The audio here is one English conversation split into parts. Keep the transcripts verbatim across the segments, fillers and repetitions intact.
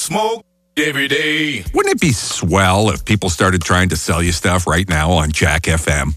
smoke every day. Wouldn't it be swell if people started trying to sell you stuff right now on Jack F M?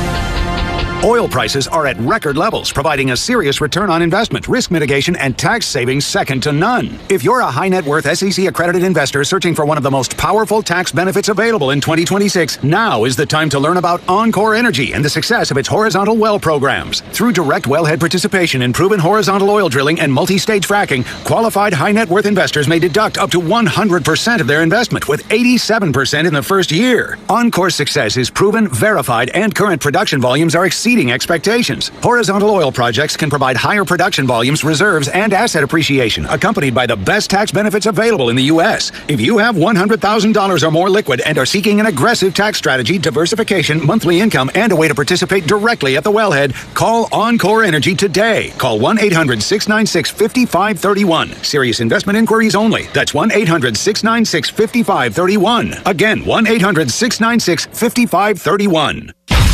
Oil prices are at record levels, providing a serious return on investment, risk mitigation, and tax savings second to none. If you're a high net worth S E C-accredited investor searching for one of the most powerful tax benefits available in twenty twenty-six, now is the time to learn about Encore Energy and the success of its horizontal well programs. Through direct wellhead participation in proven horizontal oil drilling and multi-stage fracking, qualified high net worth investors may deduct up to one hundred percent of their investment, with eighty-seven percent in the first year. Encore's success is proven, verified, and current production volumes are exceeding expectations. Horizontal oil projects can provide higher production volumes, reserves, and asset appreciation, accompanied by the best tax benefits available in the U S. If you have one hundred thousand dollars or more liquid and are seeking an aggressive tax strategy, diversification, monthly income, and a way to participate directly at the wellhead, call Encore Energy today. Call one eight hundred, six nine six, five five three one. Serious investment inquiries only. That's one eight hundred, six nine six, five five three one. Again, one eight hundred, six nine six, five five three one.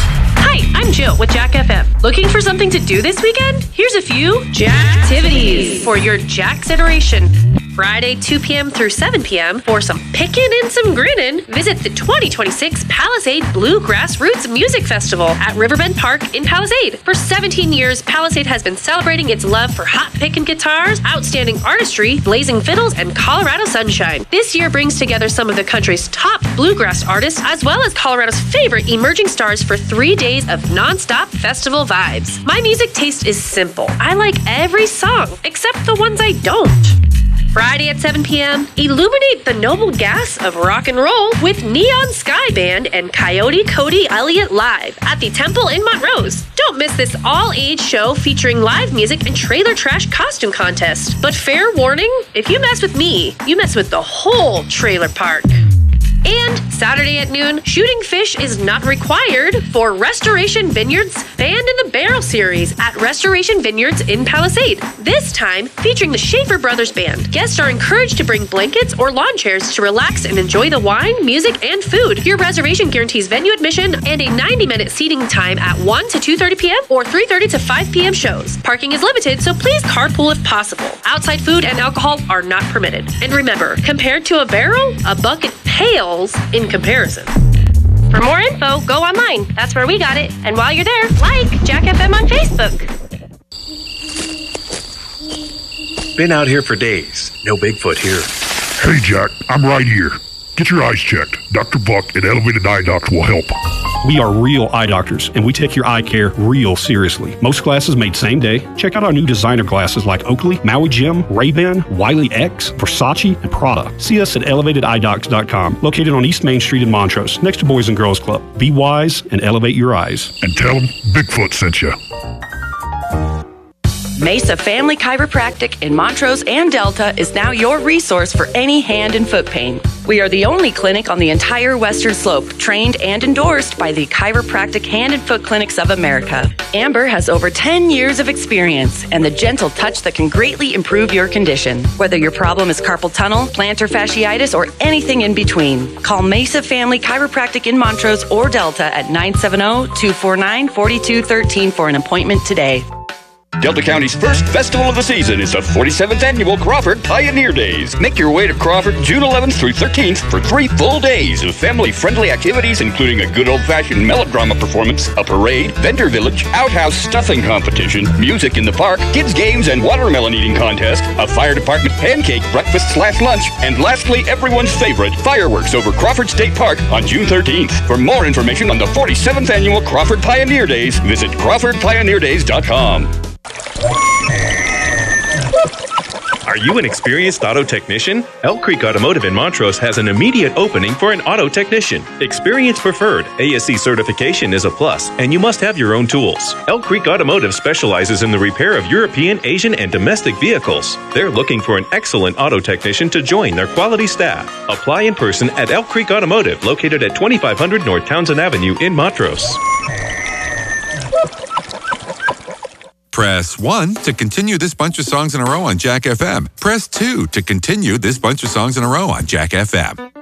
Hi, I'm Jill with Jack F M. Looking for something to do this weekend? Here's a few Jack activities for your Jack generation. Friday, two p.m. through seven p.m. for some pickin' and some grinnin'. Visit the twenty twenty-six Palisade Bluegrass Roots Music Festival at Riverbend Park in Palisade. For seventeen years, Palisade has been celebrating its love for hot pickin' guitars, outstanding artistry, blazing fiddles, and Colorado sunshine. This year brings together some of the country's top bluegrass artists, as well as Colorado's favorite emerging stars for three days of non-stop festival vibes. My music taste is simple. I like every song, except the ones I don't. Friday at seven p.m., illuminate the noble gas of rock and roll with Neon Sky Band and Coyote Cody Elliott live at the Temple in Montrose. Don't miss this all-age show featuring live music and trailer trash costume contest. But fair warning, if you mess with me, you mess with the whole trailer park. And Saturday at noon, shooting fish is not required for Restoration Vineyards Band in the Barrel series at Restoration Vineyards in Palisade. This time, featuring the Schaefer Brothers Band. Guests are encouraged to bring blankets or lawn chairs to relax and enjoy the wine, music, and food. Your reservation guarantees venue admission and a ninety-minute seating time at one to two thirty p.m. or three thirty to five p.m. shows. Parking is limited, so please carpool if possible. Outside food and alcohol are not permitted. And remember, compared to a barrel, a bucket pales in comparison. For more info, go online. That's where we got it. And while you're there, like Jack F M on Facebook. Been out here for days. No Bigfoot here. Hey, Jack, I'm right here. Get your eyes checked. Doctor Buck at Elevated Eye Docs will help. We are real eye doctors, and we take your eye care real seriously. Most glasses made same day. Check out our new designer glasses like Oakley, Maui Jim, Ray-Ban, Wiley X, Versace, and Prada. See us at elevated eye docs dot com, located on East Main Street in Montrose, next to Boys and Girls Club. Be wise and elevate your eyes. And tell them Bigfoot sent you. Mesa Family Chiropractic in Montrose and Delta is now your resource for any hand and foot pain. We are the only clinic on the entire Western Slope, trained and endorsed by the Chiropractic Hand and Foot Clinics of America. Amber has over ten years of experience and the gentle touch that can greatly improve your condition. Whether your problem is carpal tunnel, plantar fasciitis, or anything in between, call Mesa Family Chiropractic in Montrose or Delta at nine seven zero, two four nine, four two one three for an appointment today. Delta County's first festival of the season is the forty-seventh Annual Crawford Pioneer Days. Make your way to Crawford June eleventh through thirteenth for three full days of family-friendly activities, including a good old-fashioned melodrama performance, a parade, vendor village, outhouse stuffing competition, music in the park, kids games and watermelon eating contest, a fire department pancake breakfast slash lunch, and lastly, everyone's favorite, fireworks over Crawford State Park on June thirteenth. For more information on the forty-seventh Annual Crawford Pioneer Days, visit crawford pioneer days dot com. Are you an experienced auto technician? Elk Creek Automotive in Montrose has an immediate opening for an auto technician. Experience preferred. A S C certification is a plus, and you must have your own tools. Elk Creek Automotive specializes in the repair of European, Asian, and domestic vehicles. They're looking for an excellent auto technician to join their quality staff. Apply in person at Elk Creek Automotive, located at twenty-five hundred North Townsend Avenue in Montrose. Press one to continue this bunch of songs in a row on Jack F M. Press two to continue this bunch of songs in a row on Jack F M.